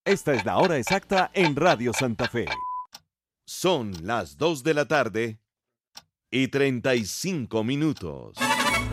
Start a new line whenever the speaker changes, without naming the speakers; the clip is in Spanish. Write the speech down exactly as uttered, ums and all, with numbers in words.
Esta es la hora exacta en Radio Santa Fe.
Son las dos de la tarde y treinta y cinco minutos.